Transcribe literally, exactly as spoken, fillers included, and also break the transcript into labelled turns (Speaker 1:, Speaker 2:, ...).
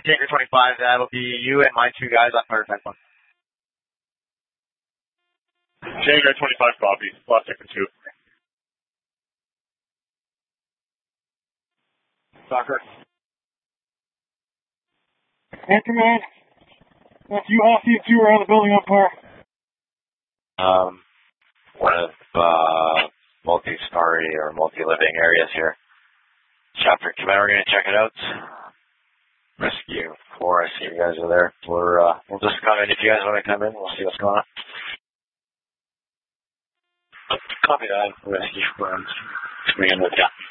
Speaker 1: Jaeger twenty-five, that'll be you and my two guys on fire type one.
Speaker 2: Jaeger twenty-five, copy. Lost second two.
Speaker 1: Soccer.
Speaker 3: And command. That's you, Aussie, and two around the building on fire.
Speaker 4: Um, one of, uh, multi-story or multi-living areas here. Chapter command, we're gonna check it out. Rescue four, I see you guys are there. We're, uh, we'll just come in. If you guys want to come in, we'll see what's going on. Copy that. Rescue four. Coming in with you.